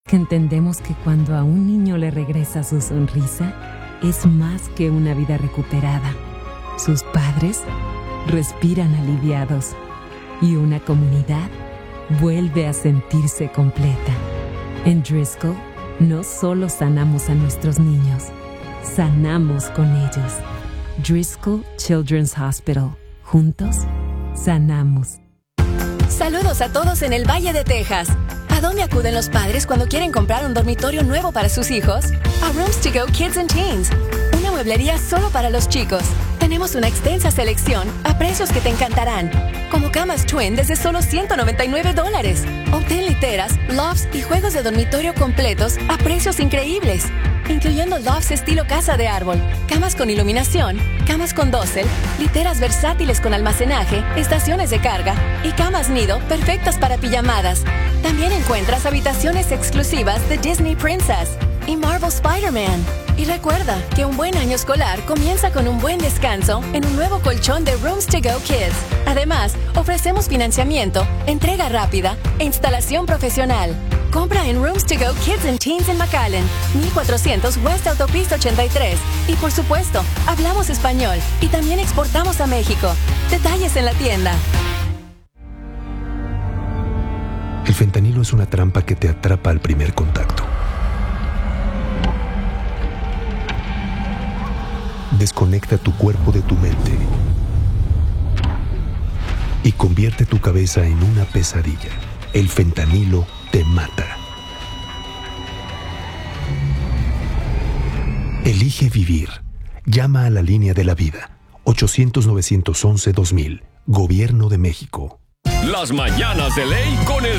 que entendemos que cuando a un niño le regresa su sonrisa, es más que una vida recuperada. Sus padres respiran aliviados y una comunidad vuelve a sentirse completa. En Driscoll, no solo sanamos a nuestros niños, sanamos con ellos. Driscoll Children's Hospital. Juntos, sanamos. Saludos a todos en el Valle de Texas. ¿A dónde acuden los padres cuando quieren comprar un dormitorio nuevo para sus hijos? A Rooms to Go Kids and Teens, una mueblería solo para los chicos. Tenemos una extensa selección a precios que te encantarán, como camas twin desde solo $199. Obtén literas, lofts y juegos de dormitorio completos a precios increíbles, incluyendo lofts estilo casa de árbol, camas con iluminación, camas con dosel, literas versátiles con almacenaje, estaciones de carga y camas nido perfectas para pijamadas. También encuentras habitaciones exclusivas de Disney Princess y Marvel Spider-Man. Y recuerda que un buen año escolar comienza con un buen descanso en un nuevo colchón de Rooms to Go Kids. Además, ofrecemos financiamiento, entrega rápida e instalación profesional. Compra en Rooms to Go Kids and Teens en McAllen, 1400 West Autopista 83. Y por supuesto, hablamos español y también exportamos a México. Detalles en la tienda. El fentanilo es una trampa que te atrapa al primer contacto. Desconecta tu cuerpo de tu mente y convierte tu cabeza en una pesadilla. El fentanilo te mata. Elige vivir. Llama a la línea de la vida. 800-911-2000. Gobierno de México. Las mañanas de ley con el